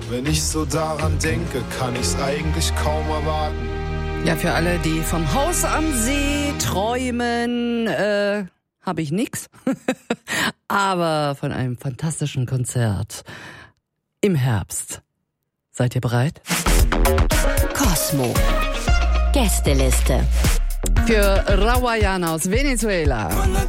Wenn ich so daran denke, kann ich's eigentlich kaum erwarten. Ja, für alle, die vom Haus am See träumen, habe ich nix. Aber von einem fantastischen Konzert im Herbst. Seid ihr bereit? Cosmo. Gästeliste. Für Rawayana aus Venezuela.